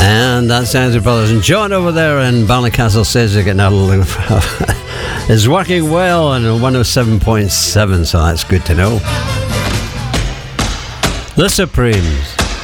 And that's Andrew Brothers. And John over there in Ballinasloe says they're getting out of is working well on 107.7, so that's good to know. The Supremes.